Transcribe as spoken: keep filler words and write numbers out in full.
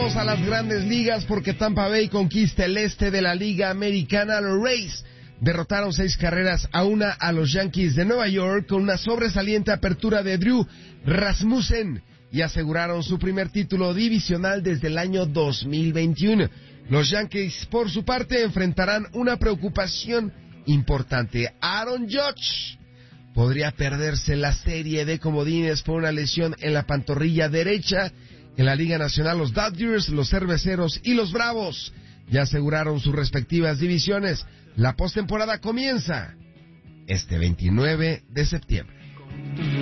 Pasamos a las grandes ligas porque Tampa Bay conquista el este de la Liga Americana. Los Rays derrotaron seis carreras a una a los Yankees de Nueva York con una sobresaliente apertura de Drew Rasmussen y aseguraron su primer título divisional desde el año dos mil veintiuno. Los Yankees, por su parte, enfrentarán una preocupación importante. Aaron Judge podría perderse la serie de comodines por una lesión en la pantorrilla derecha. En la Liga Nacional, los Dodgers, los Cerveceros y los Bravos ya aseguraron sus respectivas divisiones. La postemporada comienza este veintinueve de septiembre.